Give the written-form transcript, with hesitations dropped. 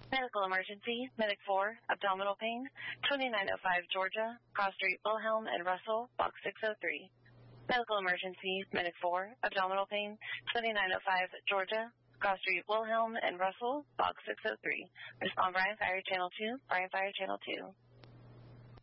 Medical emergency, Medic 4, abdominal pain, 2905 Georgia, Cross Street, Wilhelm and Russell, Box 603. Medical emergency, Medic 4, abdominal pain, 2905 Georgia, Cross Street, Wilhelm and Russell, Box 603. Respond Bryan Fire Channel 2, Bryan Fire Channel 2.